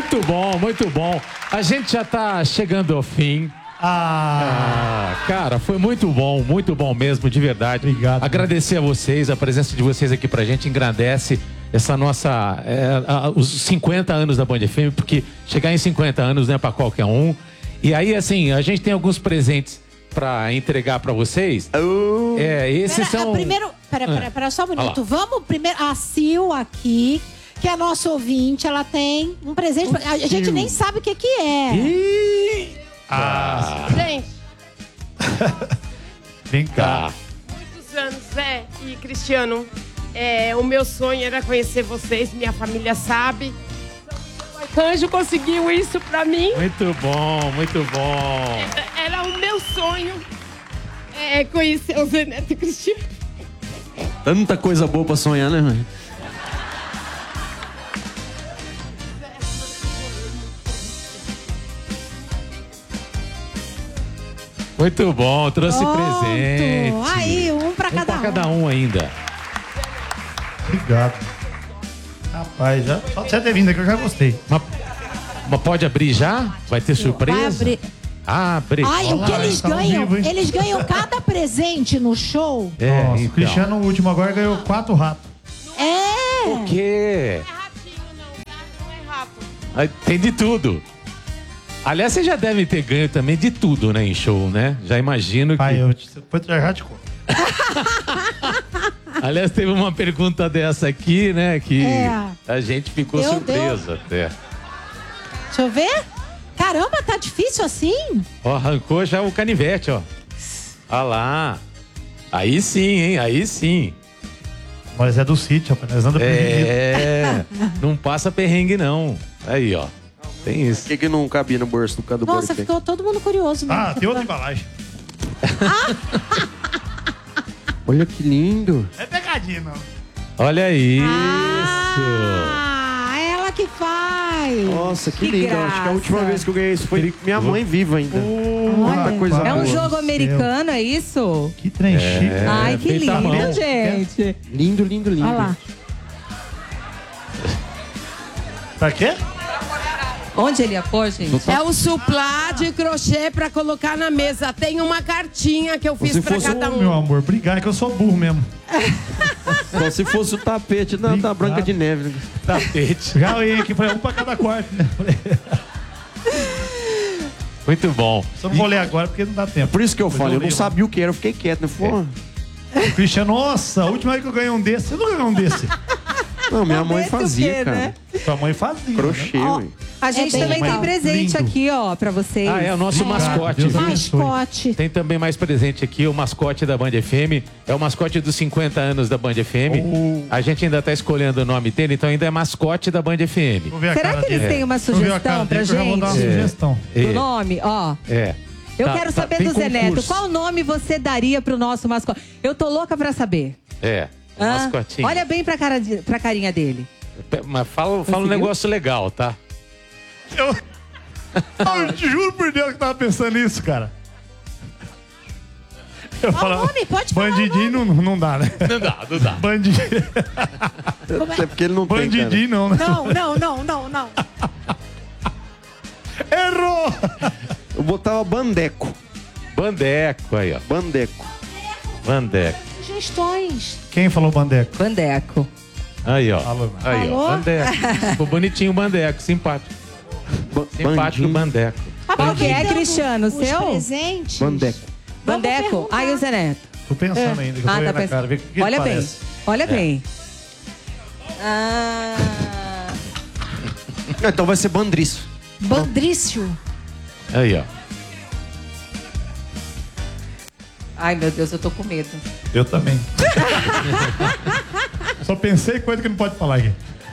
Muito bom, muito bom. A gente já tá chegando ao fim. Cara, foi muito bom mesmo, de verdade. Obrigado. Agradecer a vocês, a presença de vocês aqui pra gente engrandece essa nossa... os 50 anos da Band FM, porque chegar em 50 anos não é pra qualquer um. E aí, assim, a gente tem alguns presentes pra entregar pra vocês. Esses são... Primeiro, pera só um minuto. Vamos primeiro... A Sil aqui, que é a nossa ouvinte, ela tem um presente. A gente nem sabe o que é. Gente, Vem cá. muitos anos, Zé e Cristiano. O meu sonho era conhecer vocês, minha família sabe. O Arcanjo conseguiu isso pra mim. Muito bom, muito bom. Era o meu sonho conhecer o Zé Neto e Cristiano. Tanta coisa boa pra sonhar, né, mãe? Muito bom, trouxe presente. Aí, um pra cada um. Cada um ainda. Obrigado. Rapaz, já, só de você ter vindo aqui eu já gostei. Mas pode abrir já? Vai ter surpresa? Vai abrir. Abre. Ai, o que eles tá ao ganham? vivo, hein? Eles ganham cada presente no show. Nossa, o Cristiano, o último agora, ganhou 4 ratos. O quê? Não é ratinho, não, tá? Não é rato. Ah, tem de tudo. Aliás, você já deve ter ganho também de tudo, né, em show, né? Já imagino que... Pai, depois eu já te conto. Aliás, teve uma pergunta dessa aqui, né, que a gente ficou Deu. surpreso até. Deixa eu ver. Caramba, tá difícil assim? Ó, arrancou já o canivete, ó. Olha lá. Aí sim, hein? Aí sim. Mas é do sítio, rapaz. Nós andamos Não passa perrengue, não. Aí, ó. Tem isso. Por que não cabia no bolso do cara do Nossa, Boricem? ficou todo mundo curioso mesmo. tem outra embalagem. Olha que lindo. É pegadinha, não. Olha isso. Ela que faz. Nossa, que Que lindo. Acho que a graça. última vez que eu ganhei isso foi minha mãe viva ainda. Muita coisa É um boa. jogo americano, é isso? Que trem chique. Ai, que feita à mão. lindo, gente. Lindo, lindo, lindo. Olha lá. Pra quê? Onde ele ia pôr, gente? É o suplá de crochê pra colocar na mesa. Tem uma cartinha que eu fiz Se pra fosse cada Meu um. amor, obrigado, que eu sou burro mesmo. Só se fosse o tapete da Branca de Neve. Né? Tapete. Já olhei aqui, falei, um pra cada quarto, né? Muito bom. Só não vou ler agora porque não dá tempo. Por isso que eu Mas falei, eu não leio lá. sabia o que era, eu fiquei quieto, né? Pô, Cristiano, nossa, a última vez que eu ganhei um desse, você não ganhou um desse. não, minha mãe Desse o fazia, quê, cara. né? Sua mãe fazia. Crochê, né? ué. A gente bem também legal. tem presente Lindo. aqui, ó, pra vocês. Ah, é o nosso mascote. Deus viu? abençoe. Mascote. Tem também mais presente aqui, o mascote da Band FM. É o mascote dos 50 anos da Band FM. A gente ainda tá escolhendo o nome dele, então ainda é mascote da Band FM. Vou ver a Será cara que eles dele. têm uma Deixa eu ver a cara sugestão pra dele, que eu já vou dar uma gente? sugestão. Do nome, ó. É. Eu Tá, quero tá, saber tem do Zé Neto. concurso. Qual nome você daria pro nosso mascote? Eu tô louca pra saber. É, o Hã? mascotinho. Olha bem pra carinha dele. Mas fala um Conseguiu? negócio legal, tá? Eu te juro por Deus que eu tava pensando nisso, cara. Eu Qual o falava, nome? Pode falar o bandidinho não dá, né? Não dá, não dá. Bandidinho, Até porque ele não tem, cara. bandidinho não, né? Não. Errou! Eu botava Bandeco. Bandeco aí, ó. Bandeco. Bandeco. Sugestões. Quem falou bandeco? Bandeco. Aí, ó. Alô. Aí, Alô? ó. Bandeco. Ficou bonitinho o Bandeco, simpático. Simpático Bandinho. Bandeco. Qual que é, Aproveitando Cristiano? os Seu? presentes. Bandeco. Bandeco? perguntar. Aí o Zé Neto. Tô pensando ainda, que eu tô olhando na cara, ver o que Olha bem. parece. Olha bem. Ah. Então vai ser Bandriço. Bandrício. Aí, ó. Ai, meu Deus, eu tô com medo. Eu também. Só pensei em coisa que não pode falar aqui.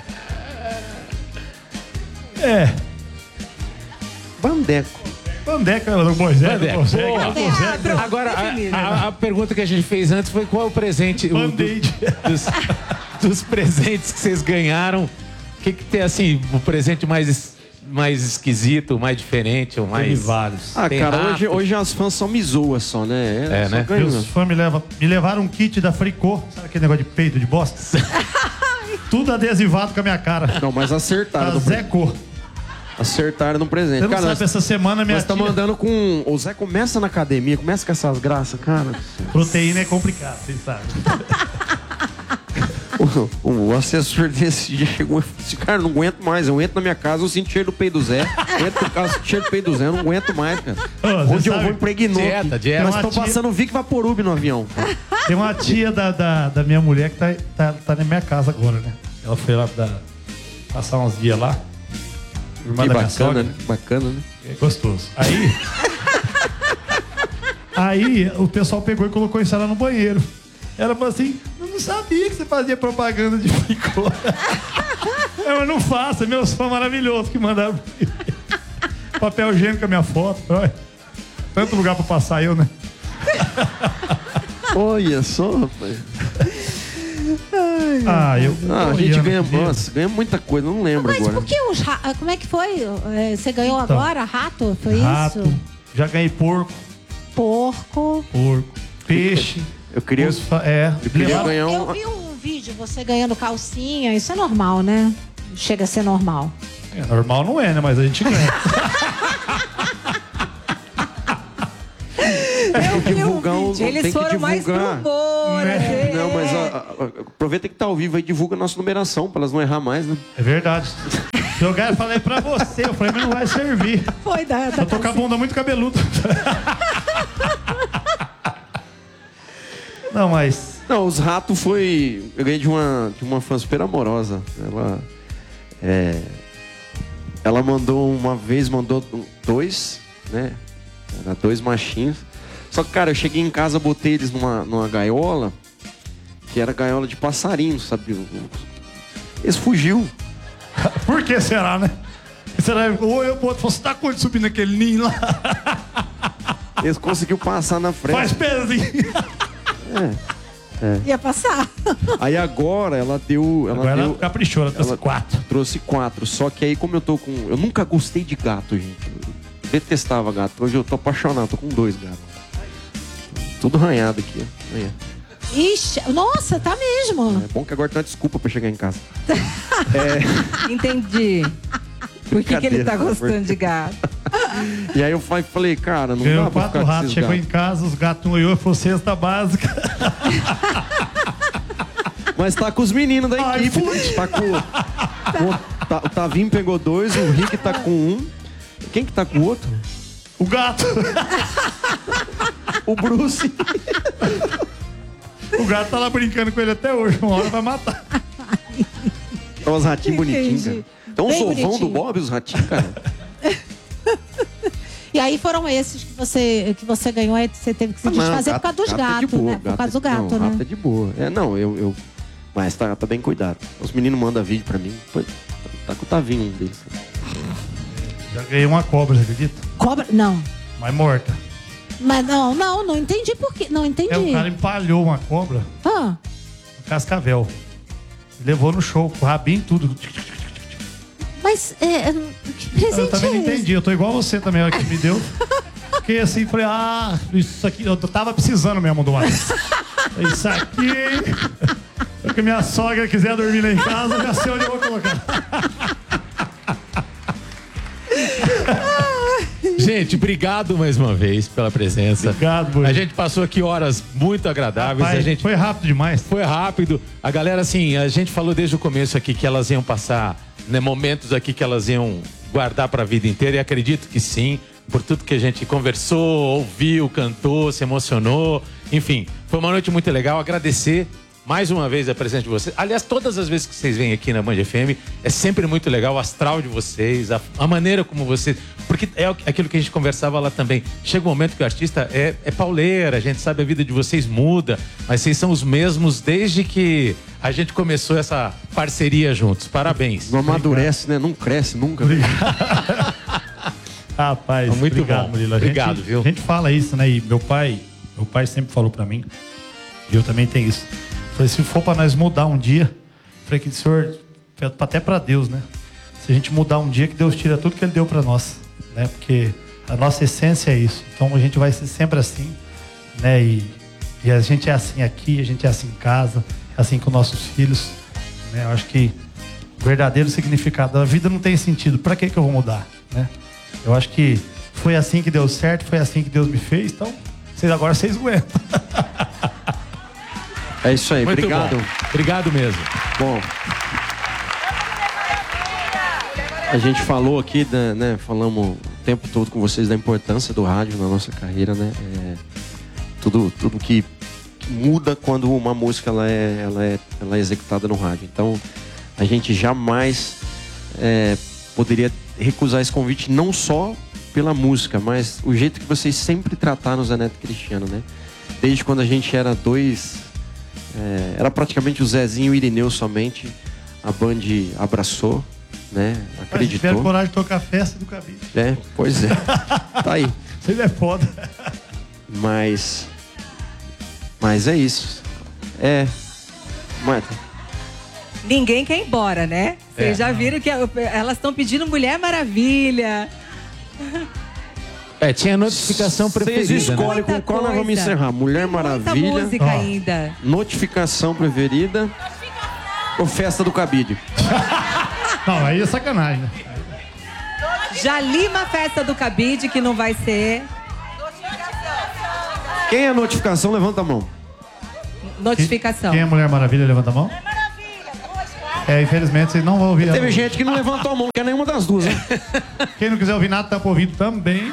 É. Bandeco. Bandeco, ela não consegue, não Bandeco. consegue, Boa. não consegue. Agora, a pergunta que a gente fez antes foi qual é o presente Band-Aid. dos presentes que vocês ganharam. O que tem, assim, o presente mais esquisito, mais diferente, ou mais... Teve vários. Ah, Tem cara, rato. hoje as fãs só me zoam só, né? É, Só né? ganham. Meus fãs me levaram um kit da Fricô. Sabe aquele negócio de peito, de bosta? Tudo adesivado com a minha cara. Não, mas Da acertaram. Zé Cor. Acertaram no presente. Você não sabe, essa semana minha tia... tia... mandando com... O Zé começa na academia, começa com essas graças, cara. Proteína é complicado, vocês sabem. O assessor desse dia chegou e disse, cara, não aguento mais. Eu entro na minha casa, eu sinto cheiro do peito do Zé. Eu entro na casa, sinto cheiro do peito do Zé, eu não aguento mais, cara. Onde eu vou, impregnou. Dieta. Mas tô passando Vic Vaporub no avião. Tem uma tia da minha mulher que tá na minha casa agora, né? Ela foi lá passar uns dias lá. Irmã que da bacana, minha sogra. né? Bacana, né? É gostoso. Aí o pessoal pegou e colocou isso lá no banheiro. Ela falou assim, eu não sabia que você fazia propaganda de fricô. Eu não faço, é meus fãs maravilhosos que mandaram papel higiênico com a minha foto. Olha. Tanto lugar pra passar eu, né? Olha só, rapaz. A gente ganha muita coisa, não lembro Mas agora. por que como é que foi? Você ganhou então, agora rato? Foi rato, isso? Já ganhei porco. Peixe. Eu queria ganhar Eu vi um vídeo, você ganhando calcinha. Isso é normal, né? Chega a ser normal. É, normal não é, né? Mas a gente ganha. Eles foram mais pro humor. Não, mas aproveita que tá ao vivo aí, divulga a nossa numeração pra elas não errar mais, né? É verdade. Jogar, eu falei pra você, eu falei, mas não vai servir. Foi da eu tô com a bunda muito cabeluda. Não, mas... Não, os ratos foi... Eu ganhei de uma fã super amorosa. Ela mandou uma vez, mandou 2, né? Era 2 machinhos. Só que, cara, eu cheguei em casa, botei eles numa gaiola, que era gaiola de passarinho, sabe? Eles fugiu. Por que será, né? Será, ou eu você tá com ele subindo naquele ninho lá? Eles conseguiram passar na frente. Faz pezinho. Ia passar. Aí agora ela deu... Ela caprichou, ela trouxe 4. Trouxe 4. Só que aí como eu tô com... Eu nunca gostei de gato, gente. Eu detestava gato. Hoje eu tô apaixonado, tô com 2 gatos. Tudo arranhado aqui, ó. Aí. Ixi, nossa, tá mesmo. É bom que agora tem uma desculpa pra chegar em casa. Entendi. Por que ele tá gostando de gato? E aí eu falei, cara, não ganhou dá pra 4 ficar ratos, chegou em casa, os gatos olhou e falou, cesta básica. Mas tá com os meninos da equipe. Tá com... O Tavinho pegou 2, o Rick tá com 1. Quem que tá com o outro? O gato. O Bruce. O gato tá lá brincando com ele até hoje. Uma hora vai matar. Tá uns ratinhos bonitinhos, cara. Então, Bem sovão bonitinho. do Bob, os ratinhos, cara. E aí foram esses que você ganhou, aí você teve que se desfazer por causa dos gatos, né? Por causa do gato, não, né? Gato é de boa. Mas tá bem cuidado. Os meninos mandam vídeo pra mim. Pô, tá com o Tavinho um deles. Já ganhei uma cobra, você acredita? Cobra? Não. Mas morta. Mas não entendi por quê. Não entendi. O cara empalhou uma cobra no cascavel. Levou no show, com o rabinho e tudo. Mas, que presente Eu também não entendi, eu tô igual você também, a hora que me deu. Fiquei assim, falei, isso aqui, eu tava precisando mesmo do ar. Isso aqui, se minha sogra quiser dormir lá em casa, eu já sei onde eu vou colocar. Gente, obrigado mais uma vez pela presença. Obrigado, Boi. A gente passou aqui horas muito agradáveis. Rapaz, foi rápido demais. Foi rápido. A galera, assim, a gente falou desde o começo aqui que elas iam passar, né, momentos aqui que elas iam guardar para a vida inteira. E acredito que sim, por tudo que a gente conversou, ouviu, cantou, se emocionou. Enfim, foi uma noite muito legal. Agradecer mais uma vez a presença de vocês. Aliás, todas as vezes que vocês vêm aqui na Band FM, é sempre muito legal o astral de vocês, a maneira como vocês... Porque é aquilo que a gente conversava lá também. Chega um momento que o artista é pauleira, a gente sabe a vida de vocês muda, mas vocês são os mesmos desde que a gente começou essa parceria juntos. Parabéns. Não amadurece, né? Não cresce nunca. Rapaz, muito obrigado, bom. Murilo. Obrigado, viu? A gente fala isso, né? E meu pai sempre falou pra mim, e eu também tenho isso. Falei, se for pra nós mudar um dia, falei que o senhor, até pra Deus, né? Se a gente mudar um dia, que Deus tira tudo que ele deu pra nós, né? Porque a nossa essência é isso. Então a gente vai ser sempre assim, né? E a gente é assim aqui, a gente é assim em casa, é assim com nossos filhos, né? Eu acho que verdadeiro significado. A vida não tem sentido. Pra que eu vou mudar, né? Eu acho que foi assim que deu certo, foi assim que Deus me fez. Então, agora vocês aguentam. É isso aí, Muito obrigado. bom. Obrigado mesmo. Bom, a gente falou aqui, né? Falamos o tempo todo com vocês da importância do rádio na nossa carreira, né? Tudo que muda quando uma música ela é executada no rádio. Então, a gente jamais poderia recusar esse convite, não só pela música, mas o jeito que vocês sempre trataram o Zé Neto e Cristiano, né? Desde quando a gente era era praticamente o Zezinho e o Irineu somente, a Band abraçou, né? Acreditou. Tiveram coragem de tocar a festa do Cabide. Pois é. Tá aí. Isso é foda. Mas é isso. Marta. Ninguém quer ir embora, né? Vocês já viram que elas estão pedindo Mulher Maravilha. Tinha notificação preferida. Vocês escolhem Muita com qual nós vamos coisa. encerrar. Mulher Muita Maravilha, música ainda. notificação preferida ou festa do cabide? Não, aí é sacanagem, né? Já li uma festa do Cabide que não vai ser. Quem é notificação, levanta a mão. Notificação. Quem é Mulher Maravilha, levanta a mão. Infelizmente vocês não vão ouvir. Teve gente que não levantou a mão, que é nenhuma das duas, né? Quem não quiser ouvir nada, tampa o ouvido também.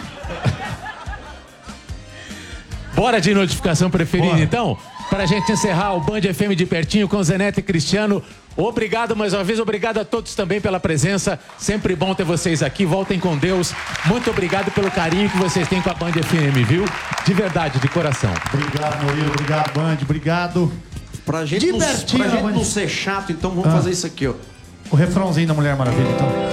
Bora de notificação preferida, Bora. então? Pra gente encerrar o Band FM de pertinho com Zé Neto e Cristiano. Obrigado mais uma vez, obrigado a todos também pela presença. Sempre bom ter vocês aqui. Voltem com Deus. Muito obrigado pelo carinho que vocês têm com a Band FM, viu? De verdade, de coração. Obrigado, Murilo. Obrigado, Band. Obrigado. Pra gente não ser chato, então vamos fazer isso aqui, ó. O refrãozinho da Mulher Maravilha, então.